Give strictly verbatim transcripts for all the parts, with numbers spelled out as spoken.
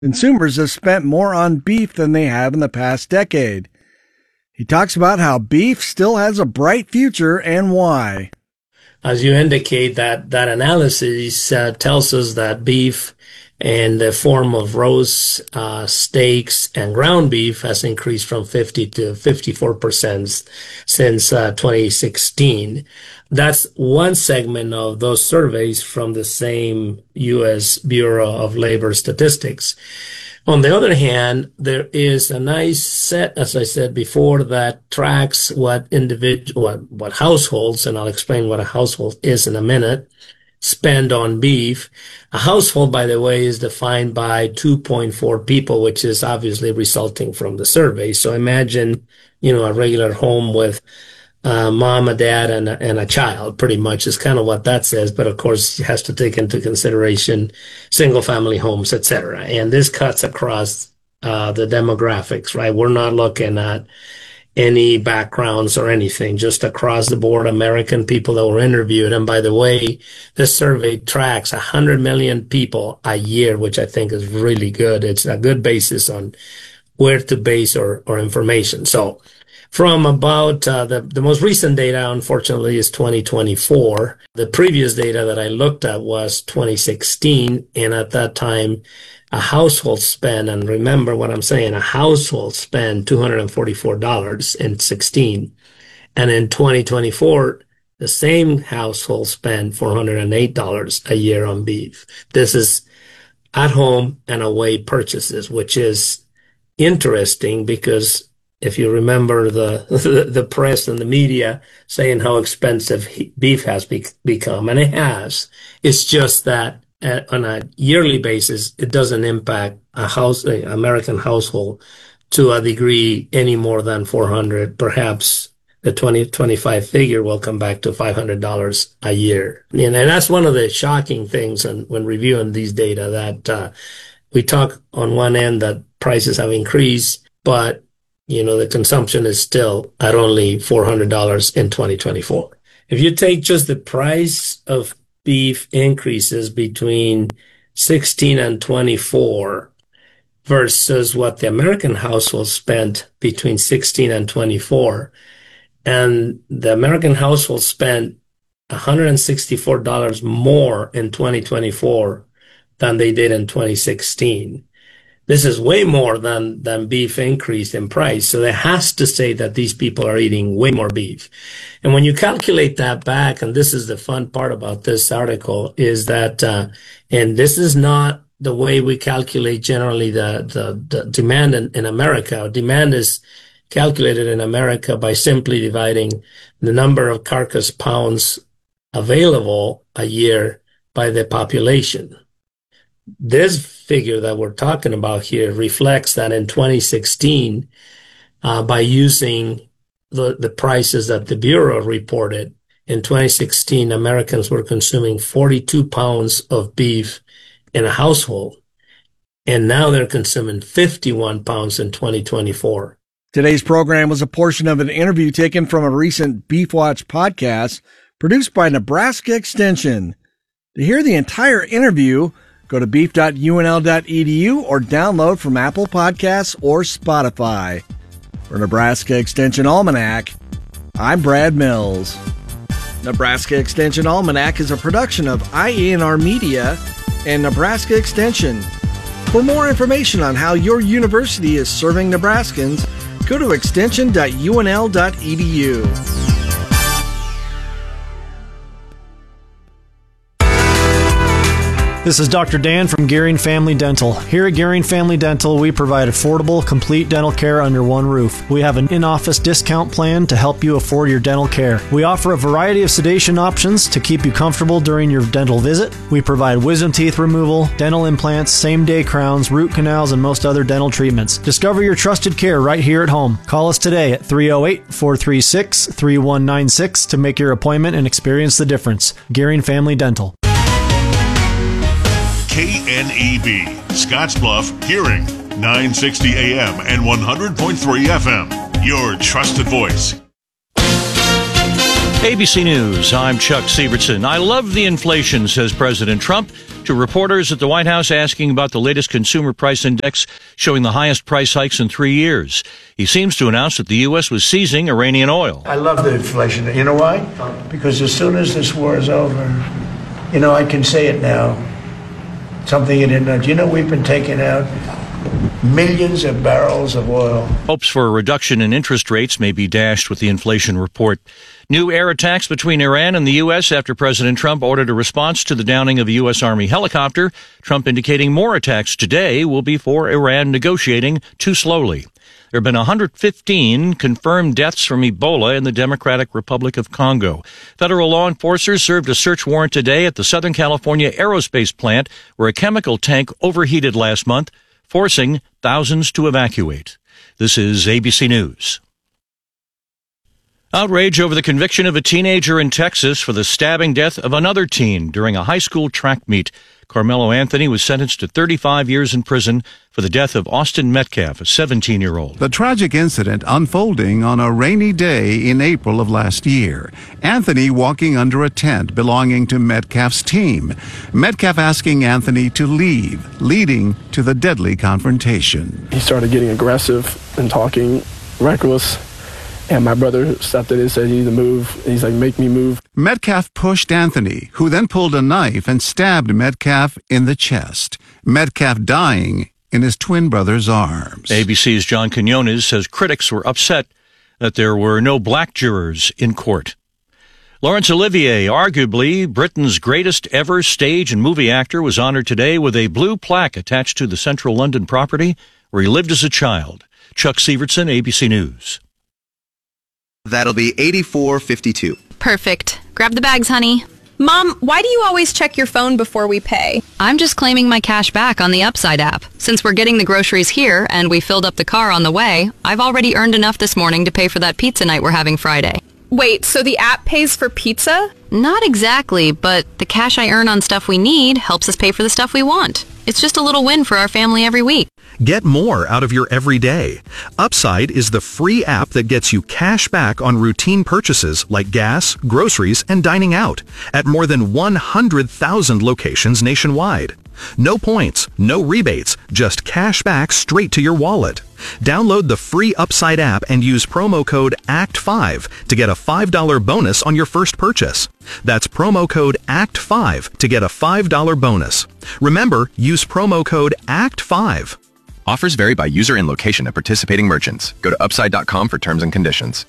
Consumers have spent more on beef than they have in the past decade. He talks about how beef still has a bright future and why. As you indicate, that, that analysis uh, tells us that beef in the form of roast uh, steaks and ground beef has increased from fifty to fifty-four percent since uh, twenty sixteen. That's one segment of those surveys from the same U S Bureau of Labor Statistics. On the other hand, there is a nice set, as I said before, that tracks what individual, what, what households, and I'll explain what a household is in a minute, spend on beef. A household, by the way, is defined by two point four people, which is obviously resulting from the survey. So imagine, you know, a regular home with uh, mom, a dad, and a, and a child, pretty much is kind of what that says. But of course, it has to take into consideration single family homes, et cetera. And this cuts across uh, the demographics, right? We're not looking at any backgrounds or anything, just across the board American people that were interviewed. And by the way, this survey tracks one hundred million people a year, which I think is really good. It's a good basis on where to base our, our information. So from about uh, the, the most recent data, unfortunately, is twenty twenty-four. The previous data that I looked at was twenty sixteen. And at that time, a household spend, and remember what I'm saying, a household spend two hundred forty-four dollars in sixteen. And in twenty twenty-four, the same household spend four hundred eight dollars a year on beef. This is at home and away purchases, which is interesting because if you remember the, the, the press and the media saying how expensive beef has be, become, and it has, it's just that At, on a yearly basis, it doesn't impact a house, a American household to a degree any more than four hundred. Perhaps the twenty twenty-five figure will come back to five hundred dollars a year. And, and that's one of the shocking things and when reviewing these data that uh, we talk on one end that prices have increased, but you know the consumption is still at only four hundred dollars in twenty twenty-four. If you take just the price of beef increases between sixteen and twenty-four versus what the American household spent between sixteen and twenty-four. And the American household spent one hundred sixty-four dollars more in twenty twenty-four than they did in twenty sixteen. This is way more than, than beef increased in price. So that has to say that these people are eating way more beef. And when you calculate that back, and this is the fun part about this article, is that, uh, and this is not the way we calculate generally the, the, the demand in, in America. Demand is calculated in America by simply dividing the number of carcass pounds available a year by the population. This figure that we're talking about here reflects that in twenty sixteen, uh, by using the, the prices that the Bureau reported, in twenty sixteen, Americans were consuming forty-two pounds of beef in a household, and now they're consuming fifty-one pounds in twenty twenty-four. Today's program was a portion of an interview taken from a recent Beef Watch podcast produced by Nebraska Extension. To hear the entire interview, go to beef dot U N L dot E D U or download from Apple Podcasts or Spotify. For Nebraska Extension Almanac, I'm Brad Mills. Nebraska Extension Almanac is a production of I A N R Media and Nebraska Extension. For more information on how your university is serving Nebraskans, go to extension dot U N L dot E D U. This is Doctor Dan from Gearing Family Dental. Here at Gearing Family Dental, we provide affordable, complete dental care under one roof. We have an in-office discount plan to help you afford your dental care. We offer a variety of sedation options to keep you comfortable during your dental visit. We provide wisdom teeth removal, dental implants, same-day crowns, root canals, and most other dental treatments. Discover your trusted care right here at home. Call us today at three oh eight, four three six, three one nine six to make your appointment and experience the difference. Gearing Family Dental. K N E B, Scottsbluff Hearing, nine sixty A M and one hundred point three F M. Your trusted voice. A B C News, I'm Chuck Sievertson. I love the inflation, says President Trump to reporters at the White House asking about the latest consumer price index showing the highest price hikes in three years. He seems to announce that the U S was seizing Iranian oil. I love the inflation. You know why? Because as soon as this war is over, you know, I can say it now. Something you didn't know. Do you know we've been taking out millions of barrels of oil? Hopes for a reduction in interest rates may be dashed with the inflation report. New air attacks between Iran and the U S after President Trump ordered a response to the downing of a U S Army helicopter. Trump indicating more attacks today will be for Iran negotiating too slowly. There have been one hundred fifteen confirmed deaths from Ebola in the Democratic Republic of Congo. Federal law enforcers served a search warrant today at the Southern California aerospace plant where a chemical tank overheated last month, forcing thousands to evacuate. This is A B C News. Outrage over the conviction of a teenager in Texas for the stabbing death of another teen during a high school track meet. Carmelo Anthony was sentenced to thirty-five years in prison for the death of Austin Metcalf, a seventeen-year-old. The tragic incident unfolding on a rainy day in April of last year. Anthony walking under a tent belonging to Metcalf's team. Metcalf asking Anthony to leave, leading to the deadly confrontation. He started getting aggressive and talking reckless. And my brother stepped in and said, you need to move. He's like, make me move. Metcalf pushed Anthony, who then pulled a knife and stabbed Metcalf in the chest. Metcalf dying in his twin brother's arms. A B C's John Quinones says critics were upset that there were no black jurors in court. Laurence Olivier, arguably Britain's greatest ever stage and movie actor, was honored today with a blue plaque attached to the central London property where he lived as a child. Chuck Sievertson, A B C News. That'll be eighty-four fifty-two. Perfect. Grab the bags, honey. Mom, why do you always check your phone before we pay? I'm just claiming my cash back on the Upside app. Since we're getting the groceries here and we filled up the car on the way, I've already earned enough this morning to pay for that pizza night we're having Friday. Wait, so the app pays for pizza? Not exactly, but the cash I earn on stuff we need helps us pay for the stuff we want. It's just a little win for our family every week. Get more out of your everyday. Upside is the free app that gets you cash back on routine purchases like gas, groceries, and dining out at more than one hundred thousand locations nationwide. No points, no rebates, just cash back straight to your wallet. Download the free Upside app and use promo code A C T five to get a five dollars bonus on your first purchase. That's promo code A C T five to get a five dollars bonus. Remember, use promo code A C T five. Offers vary by user and location at participating merchants. Go to upside dot com for terms and conditions.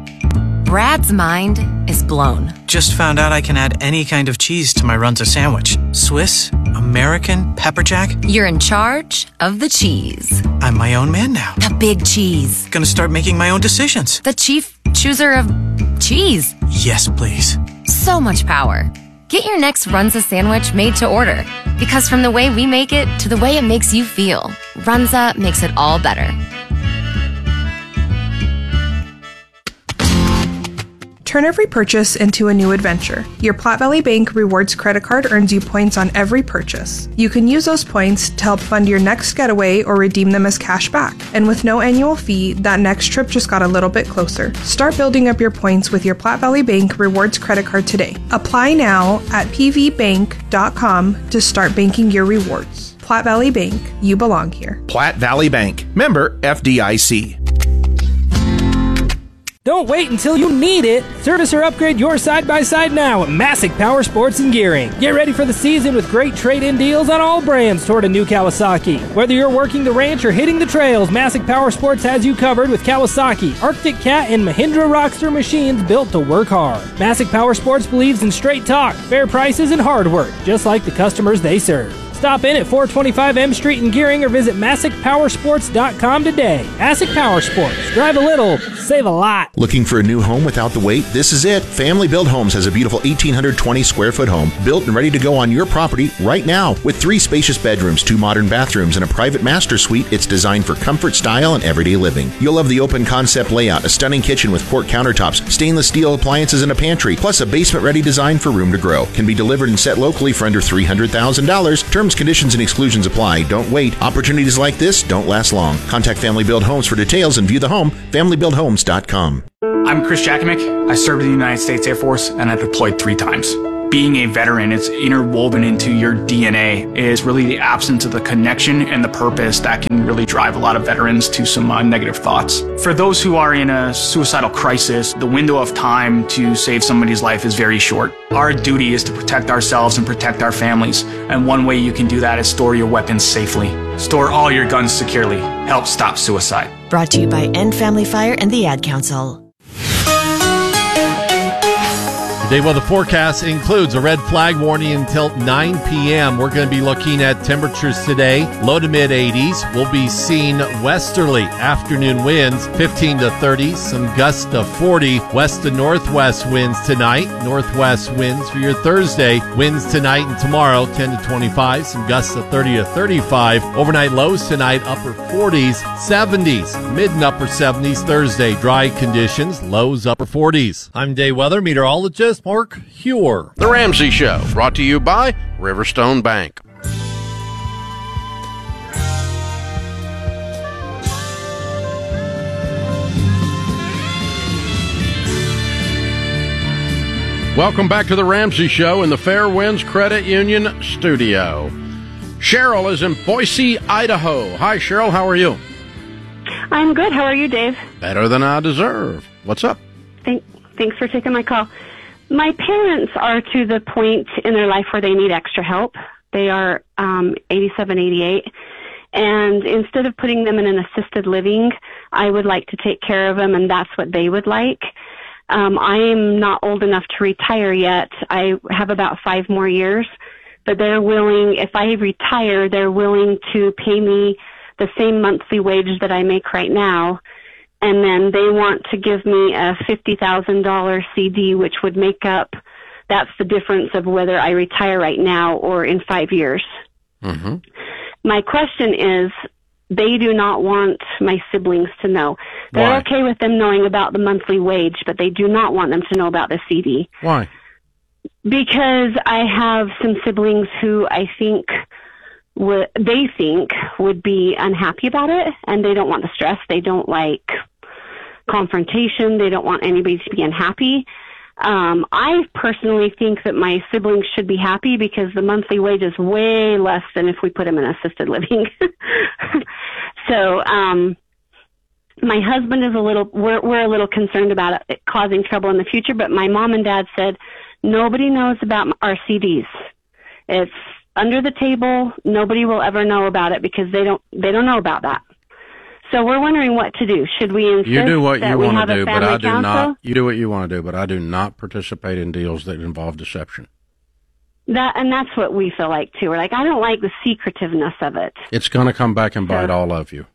Brad's mind is blown. Just found out I can add any kind of cheese to my Runza sandwich. Swiss, American, pepper jack. You're in charge of the cheese. I'm my own man now. The big cheese. Gonna start making my own decisions. The chief chooser of cheese. Yes, please. So much power. Get your next Runza sandwich made to order. Because from the way we make it to the way it makes you feel, Runza makes it all better. Turn every purchase into a new adventure. Your Platte Valley Bank Rewards credit card earns you points on every purchase. You can use those points to help fund your next getaway or redeem them as cash back. And with no annual fee, that next trip just got a little bit closer. Start building up your points with your Platte Valley Bank Rewards credit card today. Apply now at p v bank dot com to start banking your rewards. Platte Valley Bank, you belong here. Platte Valley Bank, member F D I C. Don't wait until you need it. Service or upgrade your side-by-side now at Massic Power Sports and Gearing. Get ready for the season with great trade-in deals on all brands toward a new Kawasaki. Whether you're working the ranch or hitting the trails, Massic Power Sports has you covered with Kawasaki, Arctic Cat, and Mahindra Rockster machines built to work hard. Massic Power Sports believes in straight talk, fair prices, and hard work, just like the customers they serve. Stop in at four twenty-five M Street in Gearing or visit Massic Power Sports dot com today. Massic Power Sports. Drive a little, save a lot. Looking for a new home without the wait? This is it. Family Build Homes has a beautiful one thousand eight hundred twenty square foot home built and ready to go on your property right now. With three spacious bedrooms, two modern bathrooms, and a private master suite, it's designed for comfort, style, and everyday living. You'll love the open concept layout, a stunning kitchen with quart countertops, stainless steel appliances, and a pantry, plus a basement-ready design for room to grow. Can be delivered and set locally for under three hundred thousand dollars. Terms, conditions, and exclusions apply. Don't wait. Opportunities like this don't last long. Contact Family Build Homes for details and view the home, family build homes dot com. I'm Chris Jakimick. I served in the United States Air Force and I deployed three times. Being a veteran, it's interwoven into your D N A, is really the absence of the connection and the purpose that can really drive a lot of veterans to some uh, negative thoughts. For those who are in a suicidal crisis, the window of time to save somebody's life is very short. Our duty is to protect ourselves and protect our families, and one way you can do that is store your weapons safely. Store all your guns securely. Help stop suicide. Brought to you by End Family Fire and the Ad Council. Today, well, the forecast includes a red flag warning until nine p.m. We're going to be looking at temperatures today, low to mid eighties. We'll be seeing westerly afternoon winds, fifteen to thirty, some gusts to forty. West to northwest winds tonight, northwest winds for your Thursday. Winds tonight and tomorrow, ten to twenty-five, some gusts to thirty to thirty-five. Overnight lows tonight, upper forties, seventies, mid and upper seventies Thursday. Dry conditions, lows upper forties. I'm day weather meteorologist Mark Huer. The Ramsey Show, brought to you by Riverstone Bank. Welcome back to the Ramsey Show in the Fairwinds Credit Union studio. Cheryl is in Boise, Idaho. Hi, Cheryl. How are you? I'm good. How are you, Dave? Better than I deserve. What's up? Thank, thanks for taking my call. My parents are to the point in their life where they need extra help. They are um, eighty-seven, eighty-eight. And instead of putting them in an assisted living, I would like to take care of them, and that's what they would like. Um, I am not old enough to retire yet. I have about five more years. But they're willing, if I retire, they're willing to pay me the same monthly wage that I make right now. And then they want to give me a fifty thousand dollars C D, which would make up, that's the difference of whether I retire right now or in five years. Mm-hmm. My question is, they do not want my siblings to know. They're Why? okay with them knowing about the monthly wage, but they do not want them to know about the C D. Why? Because I have some siblings who I think would, they think would be unhappy about it, and they don't want the stress. They don't like confrontation. They don't want anybody to be unhappy. Um, I personally think that my siblings should be happy because the monthly wage is way less than if we put them in assisted living. So, um, my husband is a little, we're, we're a little concerned about it causing trouble in the future, but my mom and dad said, nobody knows about our C Ds. It's under the table. Nobody will ever know about it because they don't, they don't know about that. So we're wondering what to do. Should we insist You do what that you we want have to a do, but family I do council? not. You do what you want to do, but I do not participate in deals that involve deception. That, and that's what we feel like too. We're like, I don't like the secretiveness of it. It's going to come back and bite all of you.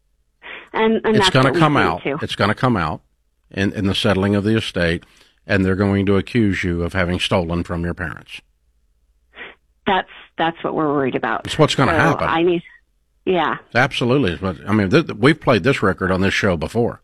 And, and It's that's going what to we come think, out. too. It's going to come out in, in the settling of the estate, and they're going to accuse you of having stolen from your parents. That's that's what we're worried about. It's what's going to So happen. I need, yeah. Absolutely. But, I mean, th- we've played this record on this show before.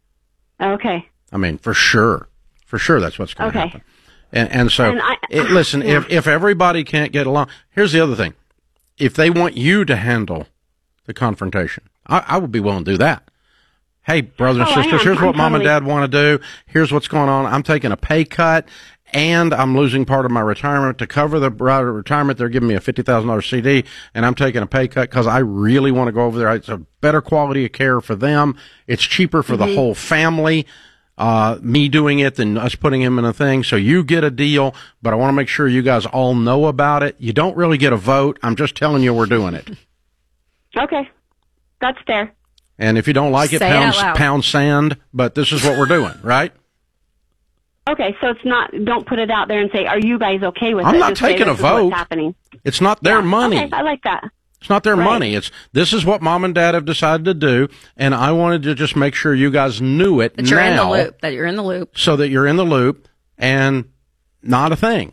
Okay. I mean, for sure. For sure that's what's going to Okay. happen. And, and so, And I- it, listen, yeah. if, if everybody can't get along, here's the other thing. If they want you to handle the confrontation, I, I would be willing to do that. Hey, brothers and Oh, I sisters, am. here's I'm what mom and totally- dad want to do. Here's what's going on. I'm taking a pay cut, and I'm losing part of my retirement to cover the right of retirement. They're giving me a fifty thousand dollars C D, and I'm taking a pay cut because I really want to go over there. It's a better quality of care for them. It's cheaper for Mm-hmm. the whole family. Uh, me doing it than us putting him in a thing. So you get a deal, but I want to make sure you guys all know about it. You don't really get a vote. I'm just telling you we're doing it. Okay. That's fair. And if you don't like it, Say it pound, out loud. pound sand, but this is what we're doing, right? Okay, so it's not, don't put it out there and say, are you guys okay with I'm it? not Just say, taking a this is what's vote. happening. It's not their money. Okay, I like that. It's not their Right. money. It's this is what mom and dad have decided to do, and I wanted to just make sure you guys knew it That you're in the now, loop. That you're in the loop. so that you're in the loop and not a thing.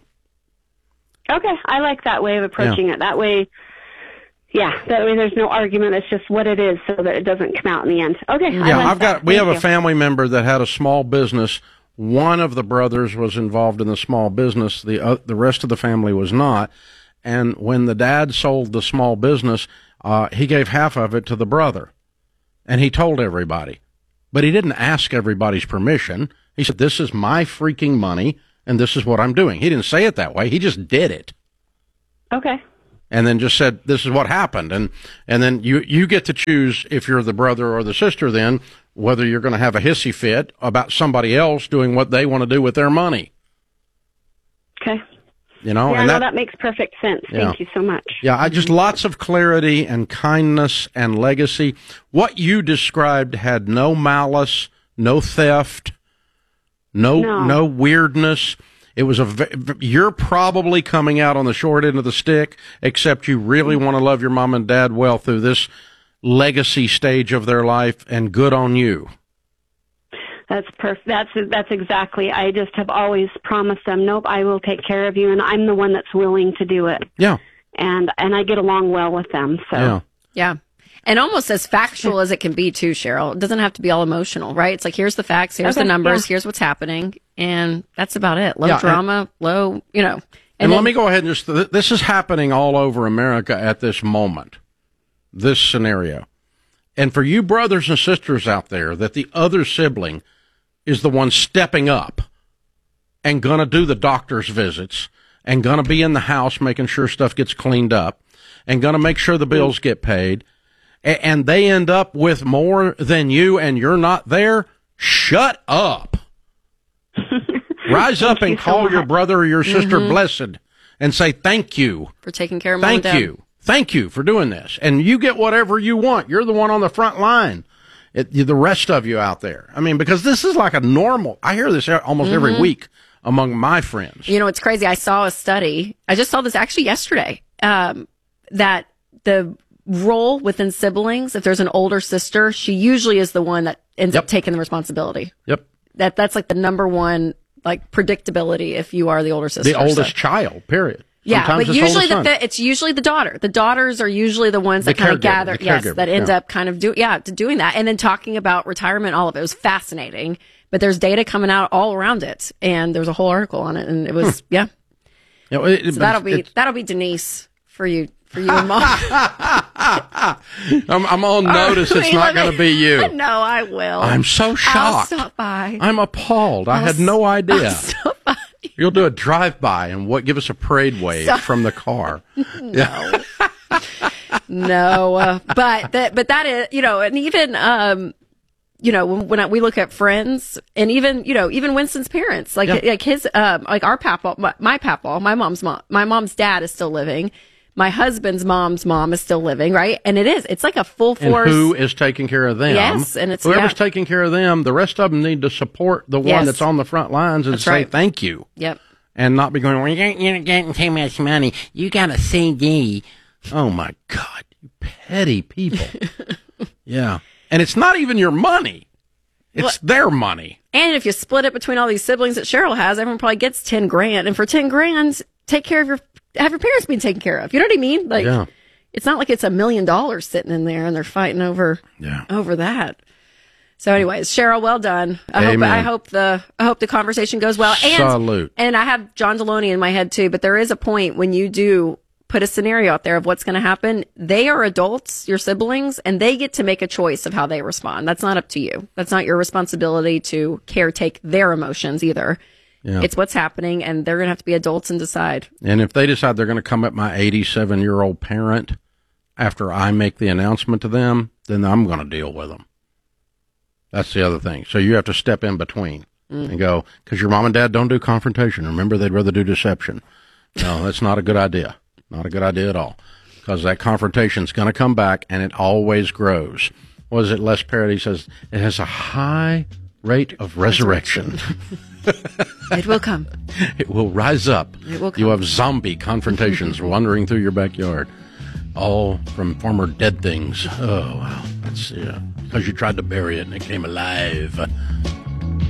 Okay, I like that way of approaching it. That way, yeah, that way there's no argument. It's just what it is so that it doesn't come out in the end. Okay, I Yeah, like I've got. that. We Thank have you. a family member that had a small business. One of the brothers was involved in the small business. The uh, the rest of the family was not. And when the dad sold the small business, uh, he gave half of it to the brother, and he told everybody. But he didn't ask everybody's permission. He said, this is my freaking money, and this is what I'm doing. He didn't say it that way. He just did it. Okay. And then just said, this is what happened. And and then you, you get to choose, if you're the brother or the sister then, whether you're going to have a hissy fit about somebody else doing what they want to do with their money. Okay. You know, yeah, and no, that, that makes perfect sense. Yeah. Thank you so much. Yeah, I just lots of clarity and kindness and legacy. What you described had no malice, no theft, no no, No. weirdness. It was a ve- you're probably coming out on the short end of the stick, except you really want to love your mom and dad well through this legacy stage of their life, and good on you. That's perfect. That's that's exactly. I just have always promised them, nope, I will take care of you, and I'm the one that's willing to do it. Yeah. And and I get along well with them. So. Yeah. Yeah. And almost as factual as it can be, too, Cheryl. It doesn't have to be all emotional, right? It's like, here's the facts, here's Okay, the numbers, yeah. here's what's happening, and that's about it. Low Yeah, drama, low, you know. And, And, let then- me go ahead and just, th- this is happening all over America at this moment, this scenario. And for you brothers and sisters out there, that the other sibling is the one stepping up and going to do the doctor's visits and going to be in the house making sure stuff gets cleaned up and going to make sure the bills get paid, a- and they end up with more than you and you're not there, shut up. Rise up and you so call your much. brother or your sister Mhm. blessed and say thank you. For taking care of mom and Thank dad. you. Thank you for doing this. And you get whatever you want. You're the one on the front line. It, you- the rest of you out there. I mean, because this is like a normal, I hear this almost every Mhm. week among my friends. You know, it's crazy. I saw a study. I just saw this actually yesterday. Um, that the role within siblings, if there's an older sister, she usually is the one that ends up taking the responsibility. Yep. That that's like the number one like predictability if you are the older sister. The oldest So- child, period. Yeah, Sometimes but it's usually oldest the son. fa- it's usually the daughter. The daughters are usually the ones The that kind of caregiver, gather, the yes, caregiver, that end yeah. up kind of do yeah, to doing that, and then talking about retirement. All of it was fascinating. But there's data coming out all around it, and there's a whole article on it, and it was yeah. You know, it- So but that'll be it's- that'll be Denise for you for you and mom. I'm, I'm on notice. It's not going to be you. No, I will. I'm so I'll shocked. stop by. I'm appalled. I I'll had no s- idea. I'll stop by. You'll do a drive-by and what? Give us a parade wave Stop. from the car. No. No, uh, but that, but that is, you know, and even, um, you know, when, when I, we look at friends and even, you know, even Winston's parents, like, Yeah. like his, um, like our papa, my, my papa, my mom's mom, my mom's dad is still living. My husband's mom's mom is still living, right? And it is, it's like a full And force. who is taking care of them? Yes, and it's- whoever's yeah. taking care of them. The rest of them need to support the one Yes. that's on the front lines and That's say right. thank you, Yep. and not be going, well, you're, you're getting too much money. You got a C D. Oh my God, you petty people. Yeah, and it's not even your money; it's Well- their money. And if you split it between all these siblings that Cheryl has, everyone probably gets ten grand. And for ten grand, take care of your, have your parents being taken care of. You know what I mean? Like, Yeah. it's not like it's a million dollars sitting in there and they're fighting over, Yeah. over that. So anyways, Cheryl, well done. I hope, Amen. I hope the, I hope the conversation goes well. And, Salute. and I have John Deloney in my head too, but there is a point when you do put a scenario out there of what's going to happen. They are adults, your siblings, and they get to make a choice of how they respond. That's not up to you. That's not your responsibility to caretake their emotions either. Yeah. It's what's happening, and they're going to have to be adults and decide. And if they decide they're going to come at my eighty-seven-year-old parent after I make the announcement to them, then I'm going to deal with them. That's the other thing. So you have to step in between Mm. and go, because your mom and dad don't do confrontation. Remember, they'd rather do deception. No, that's not a good idea. Not a good idea at all. Because that confrontation's going to come back, and it always grows. What is it? Les Parody says, it has a high rate of resurrection. It will come. It will rise up. It will come. You have zombie confrontations wandering through your backyard, all from former dead things. Oh, wow. That's yeah, because you tried to bury it and it came alive.